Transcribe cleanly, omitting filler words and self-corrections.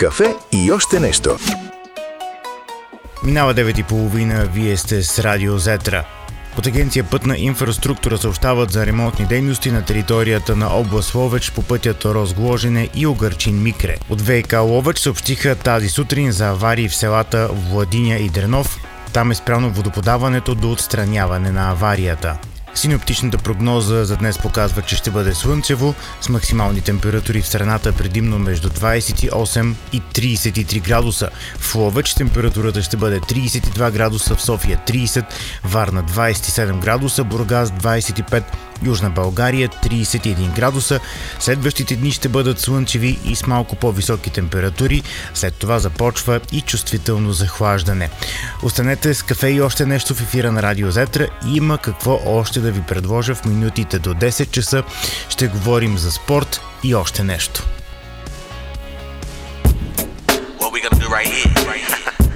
Кафе и още нещо. Минава 9:30, вие сте с Радио Зетра. От Агенция Пътна инфраструктура съобщават за ремонтни дейности на територията на област Ловеч по пътята Розгложене и Угърчин-Микре. От ВиК Ловеч съобщиха тази сутрин за аварии в селата Владиня и Дренов. Там е спряно водоподаването до отстраняване на аварията. Синоптичната прогноза за днес показва, че ще бъде слънчево, с максимални температури в страната предимно между 28 и 33 градуса. В Ловеч температурата ще бъде 32 градуса, в София 30, Варна 27 градуса, Бургас 25, Южна България 31 градуса. Следващите дни ще бъдат слънчеви и с малко по-високи температури. След това започва и чувствително захлаждане. Останете с кафе и още нещо в ефира на Радио Зетра. Има какво още да ви предложа в минутите до 10 часа. Ще говорим за спорт и още нещо. What we gonna do right here?